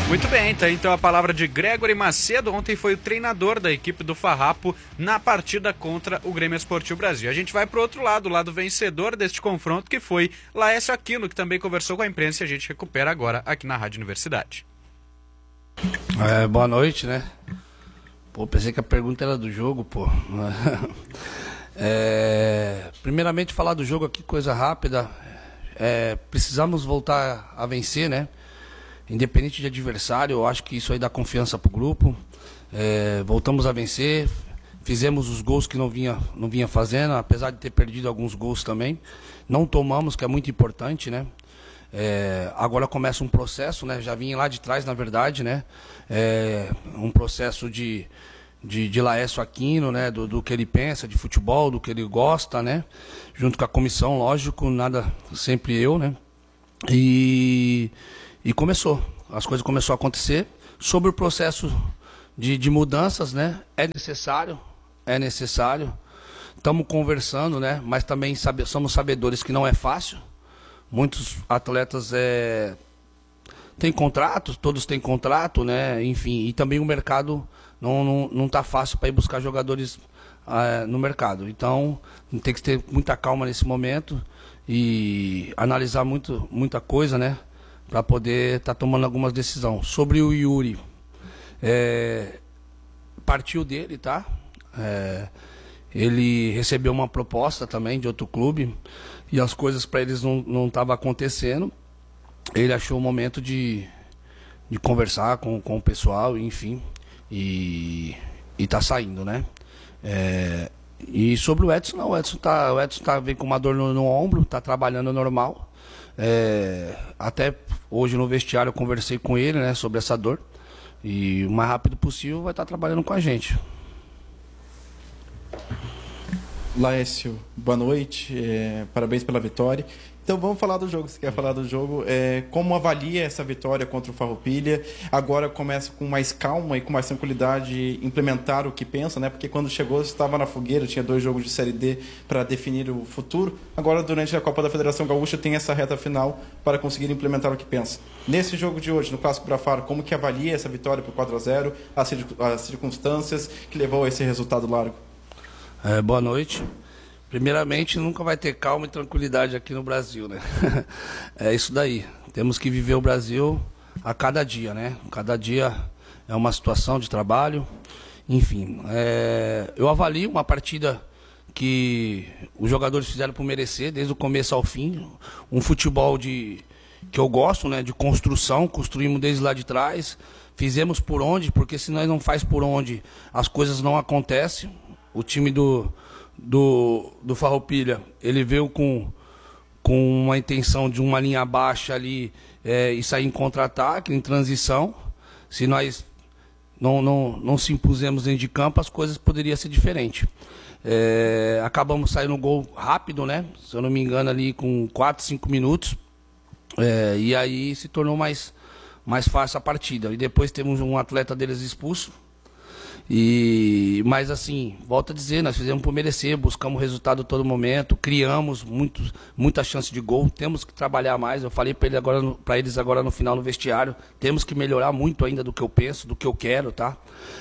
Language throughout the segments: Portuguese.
Muito bem, tá então a palavra de Gregory Macedo. Ontem foi o treinador da equipe do Farrapo na partida contra o Grêmio Esportivo Brasil. A gente vai pro outro lado, o lado vencedor deste confronto, que foi Laércio Aquino, que também conversou com a imprensa, e a gente recupera agora aqui na Rádio Universidade. Boa noite, né? Pô, pensei que a pergunta era do jogo, pô. Primeiramente falar do jogo aqui, coisa rápida. Precisamos voltar a vencer, né? Independente de adversário, eu acho que isso aí dá confiança pro grupo. Voltamos a vencer, fizemos os gols que não vinha fazendo, apesar de ter perdido alguns gols também. Não tomamos, que é muito importante, né? Agora começa um processo, né? Já vinha lá de trás, na verdade, né? Um processo de Laércio Aquino, né? Do que ele pensa de futebol, do que ele gosta, né? Junto com a comissão, lógico, nada, sempre eu, né? E as coisas começaram a acontecer. Sobre o processo de mudanças, né? É necessário. Estamos conversando, né? Mas também somos sabedores que não é fácil. Muitos atletas têm contratos, todos têm contrato, né? Enfim, e também o mercado não está fácil para ir buscar jogadores no mercado. Então, tem que ter muita calma nesse momento e analisar muita coisa, né? Para poder estar tomando algumas decisões. Sobre o Yuri, partiu dele, tá? Ele recebeu uma proposta também de outro clube e as coisas para eles não estavam acontecendo. Ele achou o momento de conversar com o pessoal, enfim, e tá saindo, né? E sobre o Edson, não, o Edson vem com uma dor no ombro, tá trabalhando normal. Até hoje no vestiário eu conversei com ele, né, sobre essa dor, e o mais rápido possível vai estar trabalhando com a gente. Laércio, boa noite, parabéns pela vitória. Então vamos falar do jogo, você quer falar do jogo, como avalia essa vitória contra o Farroupilha? Agora começa com mais calma e com mais tranquilidade implementar o que pensa, né? Porque quando chegou você estava na fogueira, tinha 2 jogos de Série D para definir o futuro. Agora durante a Copa da Federação Gaúcha tem essa reta final para conseguir implementar o que pensa. Nesse jogo de hoje, no Clássico Brafaro, como que avalia essa vitória por 4-0, as circunstâncias que levou a esse resultado largo? Boa noite. Primeiramente, nunca vai ter calma e tranquilidade aqui no Brasil, né? É isso daí. Temos que viver o Brasil a cada dia, né? Cada dia é uma situação de trabalho. Enfim, eu avalio uma partida que os jogadores fizeram por merecer, desde o começo ao fim. Um futebol que eu gosto, né? De construção, construímos desde lá de trás. Fizemos por onde, porque se nós não faz por onde, as coisas não acontecem. O time do Farroupilha, ele veio com uma intenção de uma linha baixa ali e sair em contra-ataque, em transição. Se nós não se impusemos dentro de campo, as coisas poderiam ser diferentes. Acabamos saindo um gol rápido, né? Se eu não me engano, ali com 4, 5 minutos. E aí se tornou mais fácil a partida. E depois temos um atleta deles expulso. Mas assim, volto a dizer, nós fizemos por merecer, buscamos resultado a todo momento, criamos muita chance de gol, temos que trabalhar mais. Eu falei para eles agora no final no vestiário, temos que melhorar muito ainda do que eu penso, do que eu quero, tá?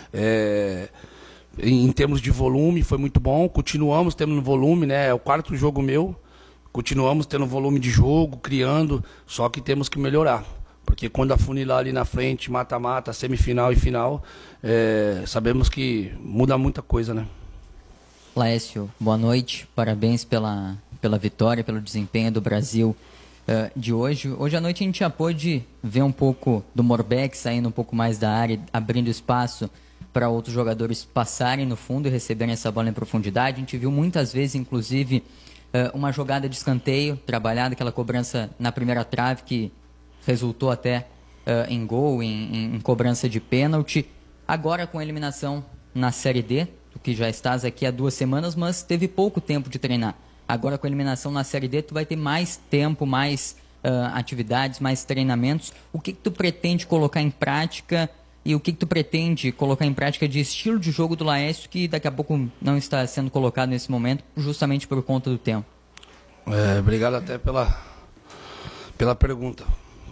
Em termos de volume, foi muito bom, continuamos tendo volume, né? É o 4º jogo meu, continuamos tendo volume de jogo, criando, só que temos que melhorar. Porque quando afunilar ali na frente, mata-mata, semifinal e final, sabemos que muda muita coisa, né? Laércio, boa noite. Parabéns pela vitória, pelo desempenho do Brasil de hoje. Hoje à noite a gente já pôde ver um pouco do Morbeck saindo um pouco mais da área, abrindo espaço para outros jogadores passarem no fundo e receberem essa bola em profundidade. A gente viu muitas vezes, inclusive, uma jogada de escanteio, trabalhada, aquela cobrança na primeira trave que resultou até em gol, em cobrança de pênalti. Agora com a eliminação na Série D, tu que já estás aqui há 2 semanas, mas teve pouco tempo de treinar. Agora com a eliminação na Série D, tu vai ter mais tempo, mais atividades, mais treinamentos. O que tu pretende colocar em prática e o que tu pretende colocar em prática de estilo de jogo do Laércio que daqui a pouco não está sendo colocado nesse momento, justamente por conta do tempo? Obrigado até pela pergunta.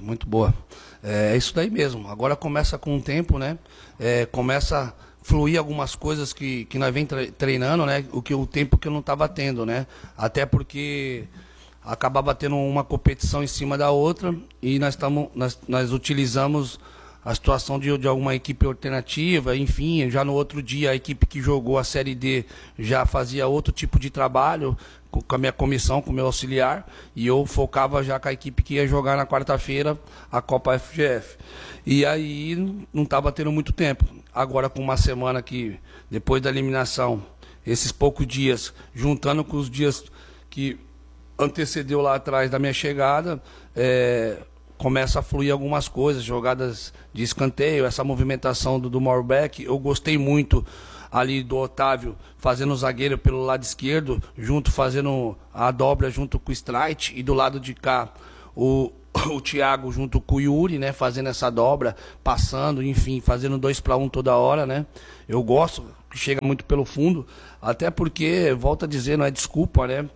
muito boa. É isso daí mesmo. Agora começa com o tempo, né? Começa a fluir algumas coisas que nós vem treinando, né? O tempo que eu não estava tendo, né? Até porque acabava tendo uma competição em cima da outra e nós utilizamos a situação de alguma equipe alternativa, enfim, já no outro dia a equipe que jogou a Série D já fazia outro tipo de trabalho com a minha comissão, com o meu auxiliar, e eu focava já com a equipe que ia jogar na quarta-feira a Copa FGF. E aí não estava tendo muito tempo. Agora com uma semana que, depois da eliminação, esses poucos dias, juntando com os dias que antecedeu lá atrás da minha chegada, começa a fluir algumas coisas, jogadas de escanteio, essa movimentação do Morbeck. Eu gostei muito ali do Otávio fazendo o zagueiro pelo lado esquerdo, fazendo a dobra junto com o Streit, e do lado de cá o Thiago junto com o Yuri, né, fazendo essa dobra, passando, enfim, fazendo 2-1 toda hora, né. Eu gosto, que chega muito pelo fundo, até porque, volto a dizer, não é desculpa, né.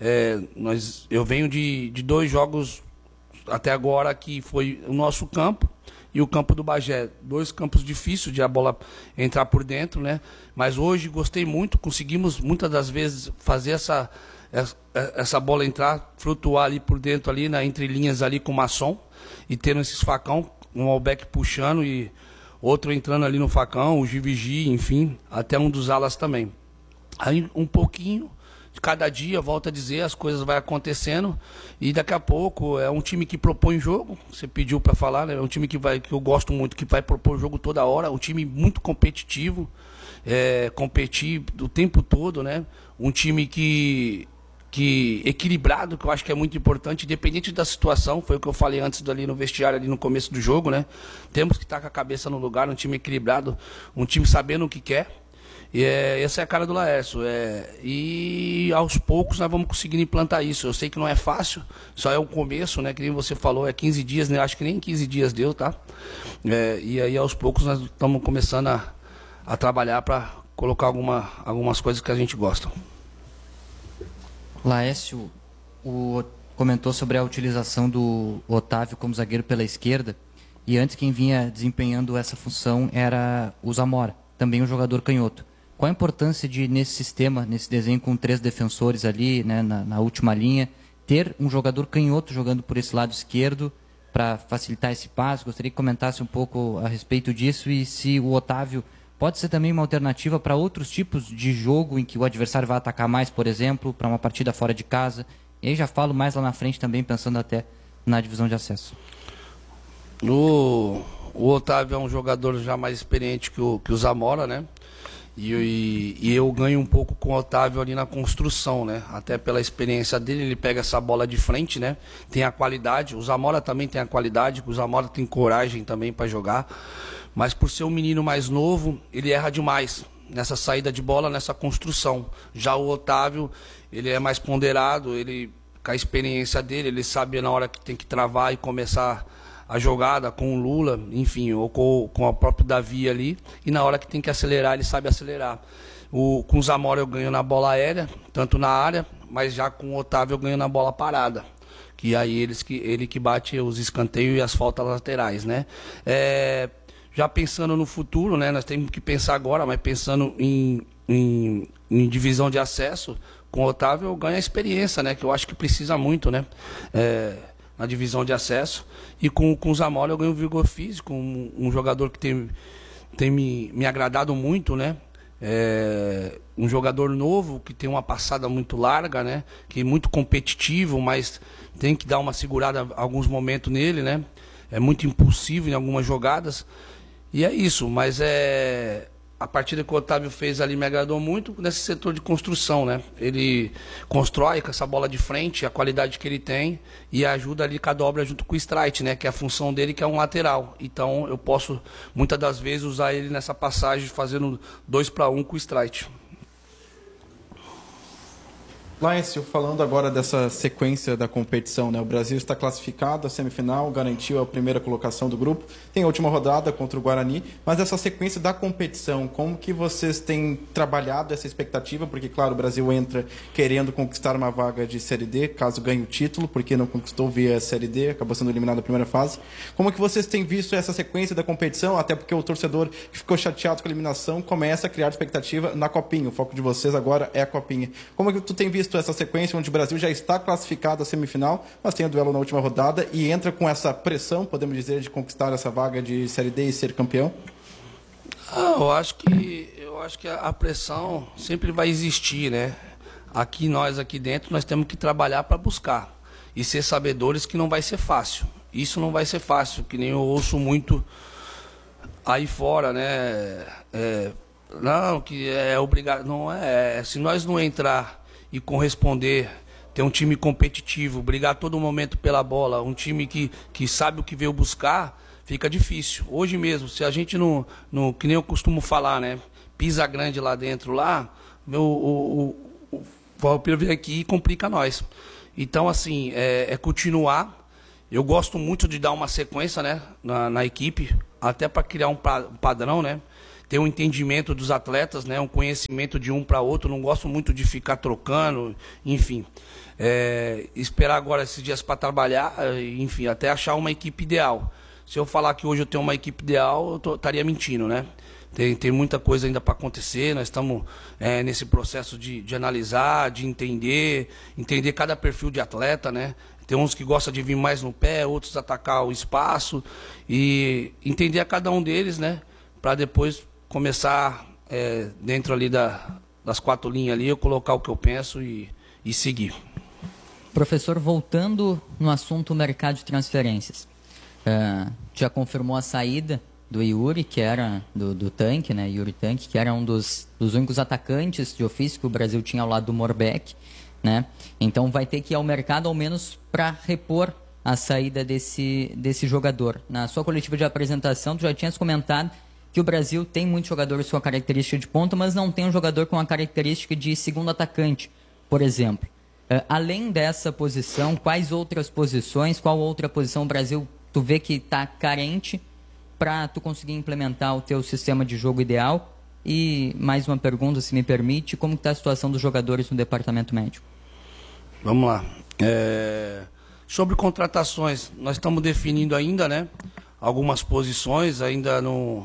Eu venho de 2 jogos até agora que foi o nosso campo e o campo do Bagé. 2 campos difíceis de a bola entrar por dentro, né? Mas hoje gostei muito, conseguimos muitas das vezes fazer essa bola entrar, flutuar ali por dentro, ali na entrelinhas ali com o Masson, e tendo esses facão, um Albeck puxando e outro entrando ali no facão, o Givigi, enfim, até um dos alas também. Aí um pouquinho de cada dia, volto a dizer, as coisas vão acontecendo e daqui a pouco é um time que propõe jogo, você pediu para falar, né? É um time que eu gosto muito, que vai propor jogo toda hora, um time muito competitivo, competir o tempo todo, né? Um time que equilibrado, que eu acho que é muito importante, independente da situação, foi o que eu falei antes ali no vestiário, ali no começo do jogo, né? Temos que estar com a cabeça no lugar, um time equilibrado, um time sabendo o que quer. E essa é a cara do Laércio. E aos poucos nós vamos conseguindo implantar isso. Eu sei que não é fácil, só é o começo, né? Que nem você falou, 15 dias, né? Acho que nem 15 dias deu, tá? E aí aos poucos nós estamos começando a trabalhar para colocar algumas coisas que a gente gosta. Laércio comentou sobre a utilização do Otávio como zagueiro pela esquerda, e antes quem vinha desempenhando essa função era o Zamora, também um jogador canhoto. Qual a importância de, nesse sistema, nesse desenho com 3 defensores ali, né, na última linha, ter um jogador canhoto jogando por esse lado esquerdo para facilitar esse passe? Gostaria que comentasse um pouco a respeito disso, e se o Otávio pode ser também uma alternativa para outros tipos de jogo em que o adversário vai atacar mais, por exemplo, para uma partida fora de casa. E aí já falo mais lá na frente também, pensando até na divisão de acesso. O Otávio é um jogador já mais experiente que o Zamora, né? E eu ganho um pouco com o Otávio ali na construção, né? Até pela experiência dele, ele pega essa bola de frente, né? Tem a qualidade, o Zamora também tem a qualidade, o Zamora tem coragem também para jogar. Mas por ser um menino mais novo, ele erra demais nessa saída de bola, nessa construção. Já o Otávio, ele é mais ponderado, ele, com a experiência dele, ele sabe na hora que tem que travar e começar a jogada com o Lula, enfim, ou com o próprio Davi ali, e na hora que tem que acelerar, ele sabe acelerar. Com o Zamora eu ganho na bola aérea, tanto na área, mas já com o Otávio eu ganho na bola parada, que aí ele que bate os escanteios e as faltas laterais, né? Já pensando no futuro, né? Nós temos que pensar agora, mas pensando em divisão de acesso, com o Otávio eu ganho a experiência, né? Que eu acho que precisa muito, né? Na divisão de acesso. E com o Zamora eu ganho vigor físico, um jogador que tem me agradado muito, né? Um jogador novo, que tem uma passada muito larga, né? Que é muito competitivo, mas tem que dar uma segurada em alguns momentos nele, né? É muito impulsivo em algumas jogadas. E é isso, mas a partida que o Otávio fez ali me agradou muito nesse setor de construção, né? Ele constrói com essa bola de frente, a qualidade que ele tem, e ajuda ali com a dobra junto com o Streit, né? Que é a função dele, que é um lateral. Então eu posso, muitas das vezes, usar ele nessa passagem, fazendo 2-1 com o Streit. Laércio, falando agora dessa sequência da competição, né? O Brasil está classificado à semifinal, garantiu a primeira colocação do grupo, tem a última rodada contra o Guarani, mas essa sequência da competição, como que vocês têm trabalhado essa expectativa? Porque, claro, o Brasil entra querendo conquistar uma vaga de Série D, caso ganhe o título, porque não conquistou via Série D, acabou sendo eliminado na primeira fase. Como que vocês têm visto essa sequência da competição? Até porque o torcedor que ficou chateado com a eliminação começa a criar expectativa na Copinha. O foco de vocês agora é a Copinha. Como que tu tem visto essa sequência onde o Brasil já está classificado à semifinal, mas tem o duelo na última rodada e entra com essa pressão, podemos dizer, de conquistar essa vaga de Série D e ser campeão? Eu acho que a pressão sempre vai existir, né? Nós aqui dentro, nós temos que trabalhar para buscar e ser sabedores que não vai ser fácil. Isso não vai ser fácil, que nem eu ouço muito aí fora, né? Não, que é obrigado. Não é. Se nós não entrar e corresponder, ter um time competitivo, brigar a todo momento pela bola, um time que sabe o que veio buscar, fica difícil. Hoje mesmo, se a gente não que nem eu costumo falar, né, pisa grande lá dentro, o Farroupilha vem aqui e complica nós. Então, assim, é continuar. Eu gosto muito de dar uma sequência, né, na equipe, até para criar um padrão, né, ter um entendimento dos atletas, né, um conhecimento de um para outro. Não gosto muito de ficar trocando, enfim. Esperar agora esses dias para trabalhar, enfim, até achar uma equipe ideal. Se eu falar que hoje eu tenho uma equipe ideal, eu estaria mentindo, né? Tem muita coisa ainda para acontecer. Nós estamos nesse processo de analisar, de entender cada perfil de atleta, né? Tem uns que gostam de vir mais no pé, outros atacar o espaço, e entender a cada um deles, né? Para depois começar dentro ali das 4 linhas ali, eu colocar o que eu penso e seguir. Professor, voltando no assunto mercado de transferências, já confirmou a saída do Yuri, que era do Tanque, né? Yuri Tanque, que era um dos únicos atacantes de ofício que o Brasil tinha ao lado do Morbeck, né? Então vai ter que ir ao mercado ao menos para repor a saída desse jogador. Na sua coletiva de apresentação, tu já tinhas comentado que o Brasil tem muitos jogadores com a característica de ponta, mas não tem um jogador com a característica de segundo atacante, por exemplo. Além dessa posição, quais outras posições, qual outra posição o Brasil tu vê que está carente para tu conseguir implementar o teu sistema de jogo ideal? E mais uma pergunta, se me permite, como está a situação dos jogadores no departamento médico? Vamos lá. Sobre contratações, nós estamos definindo ainda, né, algumas posições, ainda não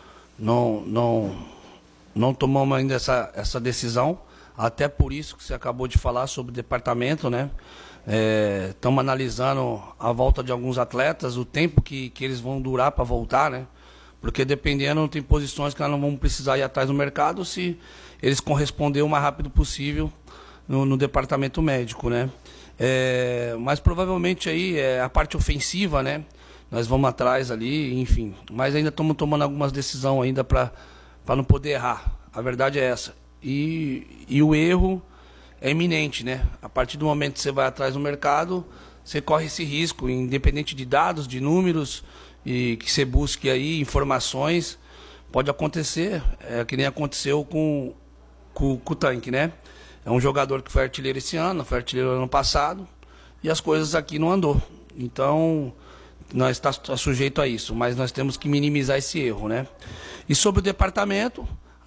tomamos ainda essa decisão, até por isso que você acabou de falar sobre o departamento, né? Estamos analisando a volta de alguns atletas, o tempo que eles vão durar para voltar, né? Porque dependendo, tem posições que nós não vamos precisar ir atrás do mercado se eles corresponderem o mais rápido possível no departamento médico, né? Mas provavelmente aí a parte ofensiva, né? Nós vamos atrás ali, enfim. Mas ainda estamos tomando algumas decisões ainda para não poder errar. A verdade é essa. E o erro é iminente, né? A partir do momento que você vai atrás do mercado, você corre esse risco, independente de dados, de números, e que você busque aí informações. Pode acontecer, que nem aconteceu com o Tanque, né? É um jogador que foi artilheiro esse ano, foi artilheiro ano passado, e as coisas aqui não andou. Então, nós estamos sujeitos a isso, mas nós temos que minimizar esse erro, né? E sobre o departamento,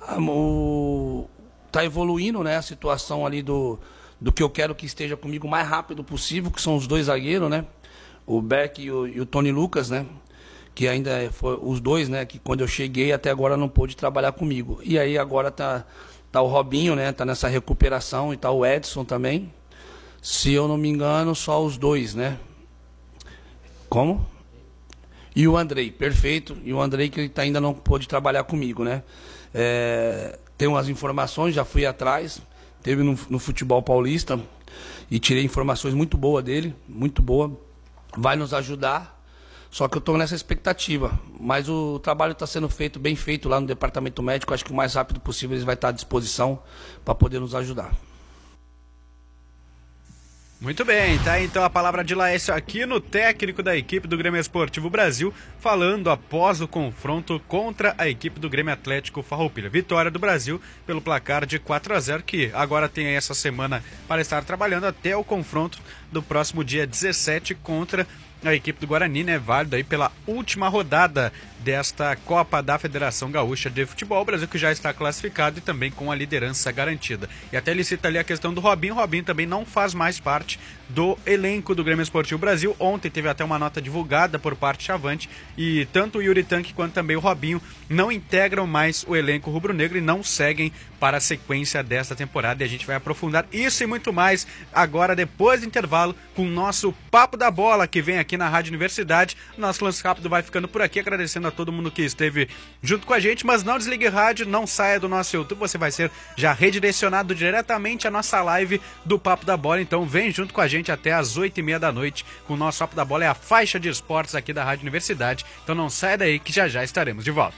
está evoluindo, né, a situação ali do que eu quero que esteja comigo o mais rápido possível, que são os 2 zagueiros, né? O Beck e o Tony Lucas, né? Que ainda foi os 2, né? Que quando eu cheguei até agora não pôde trabalhar comigo. E aí agora tá o Robinho, né? Tá nessa recuperação, e tá o Edson também. Se eu não me engano, só os 2, né? Como? E o Andrei, perfeito. E o Andrei que ainda não pôde trabalhar comigo, né? Tem umas informações, já fui atrás, teve no futebol paulista e tirei informações muito boas dele, muito boa. Vai nos ajudar, só que eu estou nessa expectativa. Mas o trabalho está sendo feito, bem feito lá no departamento médico. Acho que o mais rápido possível eles vão estar à disposição para poder nos ajudar. Muito bem, tá? Então a palavra de Laércio Aquino, técnico da equipe do Grêmio Esportivo Brasil, falando após o confronto contra a equipe do Grêmio Atlético Farroupilha. Vitória do Brasil pelo placar de 4-0, que agora tem essa semana para estar trabalhando até o confronto do próximo dia 17 contra a equipe do Guarani, né? Válido aí pela última rodada desta Copa da Federação Gaúcha de Futebol. O Brasil que já está classificado e também com a liderança garantida. E até ele cita ali a questão do Robinho. O Robinho também não faz mais parte do elenco do Grêmio Esportivo Brasil. Ontem teve até uma nota divulgada por parte de Chavante e tanto o Yuri Tanque quanto também o Robinho não integram mais o elenco rubro-negro e não seguem para a sequência desta temporada. E a gente vai aprofundar isso e muito mais agora, depois do intervalo, com o nosso Papo da Bola, que vem aqui na Rádio Universidade. Nosso lance rápido vai ficando por aqui, agradecendo a todo mundo que esteve junto com a gente, mas não desligue o rádio, não saia do nosso YouTube, você vai ser já redirecionado diretamente à nossa live do Papo da Bola. Então vem junto com a gente até às 8h30 da noite, com o nosso Papo da Bola, é a faixa de esportes aqui da Rádio Universidade. Então não saia daí que já estaremos de volta.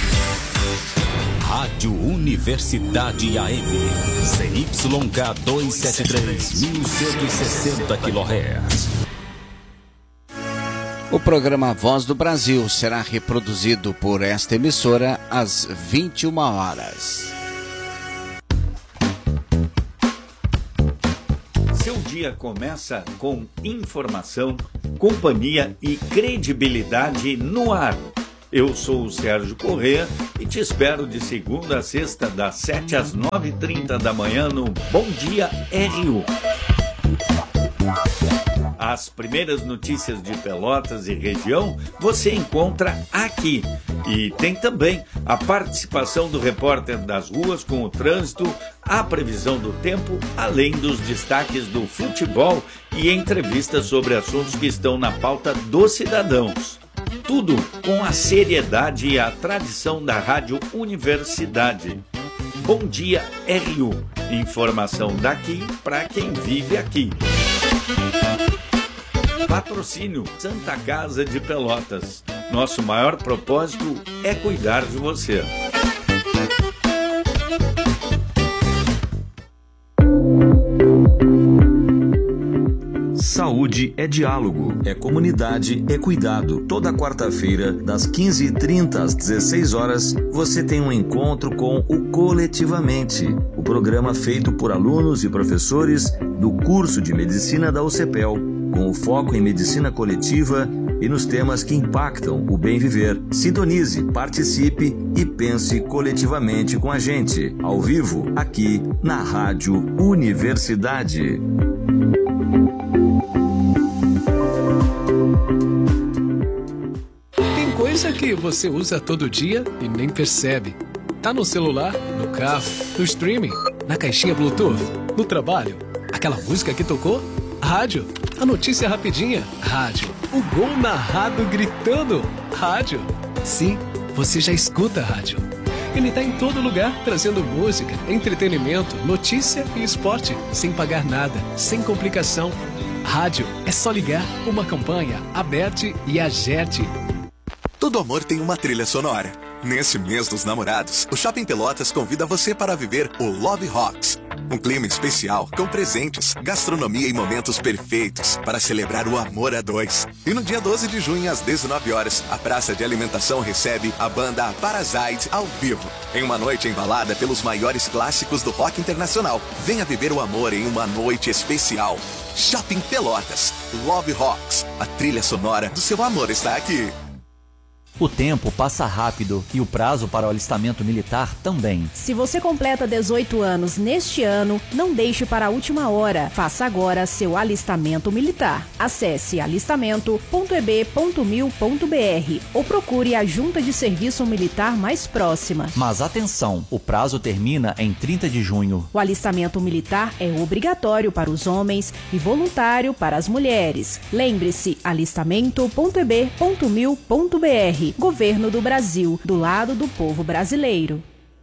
Rádio Universidade AM, CYK 273, 1160 kHz. O programa Voz do Brasil será reproduzido por esta emissora às 21 horas. Seu dia começa com informação, companhia e credibilidade no ar. Eu sou o Sérgio Corrêa e te espero de segunda a sexta, das 7 às 9h30 da manhã no Bom Dia RU. As primeiras notícias de Pelotas e região você encontra aqui. E tem também a participação do repórter das ruas com o trânsito, a previsão do tempo, além dos destaques do futebol e entrevistas sobre assuntos que estão na pauta dos cidadãos. Tudo com a seriedade e a tradição da Rádio Universidade. Bom Dia RU. Informação daqui para quem vive aqui. Patrocínio Santa Casa de Pelotas. Nosso maior propósito é cuidar de você. Saúde é diálogo, é comunidade, é cuidado. Toda quarta-feira, das 15h30 às 16 horas, você tem um encontro com o Coletivamente, o programa feito por alunos e professores do curso de Medicina da UCPEL, com o foco em medicina coletiva e nos temas que impactam o bem viver. Sintonize, participe e pense coletivamente com a gente, ao vivo, aqui na Rádio Universidade. Tem coisa que você usa todo dia e nem percebe. Tá no celular, no carro, no streaming, na caixinha Bluetooth, no trabalho. Aquela música que tocou? Rádio. A notícia rapidinha? Rádio. O gol narrado gritando? Rádio. Sim, você já escuta a rádio. Ele tá em todo lugar, trazendo música, entretenimento, notícia e esporte, sem pagar nada, sem complicação. Rádio é só ligar, uma campanha, Aberte e Agerte. Todo amor tem uma trilha sonora. Nesse mês dos namorados, o Shopping Pelotas convida você para viver o Love Rocks. Um clima especial, com presentes, gastronomia e momentos perfeitos para celebrar o amor a dois. E no dia 12 de junho, às 19 horas, a Praça de Alimentação recebe a banda Parasite ao vivo. Em uma noite embalada pelos maiores clássicos do rock internacional. Venha viver o amor em uma noite especial. Shopping Pelotas, Love Rocks. A trilha sonora do seu amor está aqui. O tempo passa rápido e o prazo para o alistamento militar também. Se você completa 18 anos neste ano, não deixe para a última hora. Faça agora seu alistamento militar. Acesse alistamento.eb.mil.br ou procure a Junta de Serviço Militar mais próxima. Mas atenção, o prazo termina em 30 de junho. O alistamento militar é obrigatório para os homens e voluntário para as mulheres. Lembre-se, alistamento.eb.mil.br. Governo do Brasil, do lado do povo brasileiro.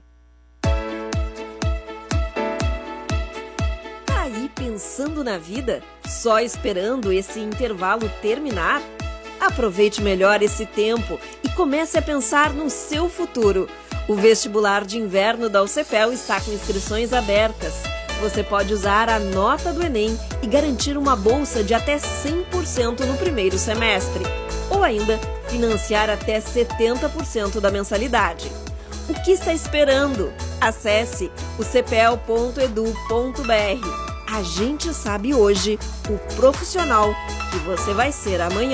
Tá aí pensando na vida? Só esperando esse intervalo terminar? Aproveite melhor esse tempo e comece a pensar no seu futuro. O vestibular de inverno da UCPEL está com inscrições abertas. você pode usar a nota do Enem e garantir uma bolsa de até 100% no primeiro semestre. Ou ainda, financiar até 70% da mensalidade. O que está esperando? Acesse o cepel.edu.br. A gente sabe hoje o profissional que você vai ser amanhã.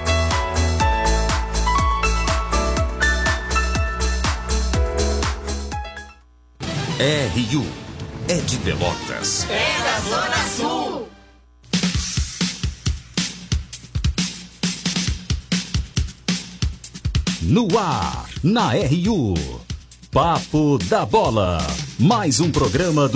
RU é de Pelotas. É da Zona Sul. No ar, na RU. Papo da Bola. Mais um programa do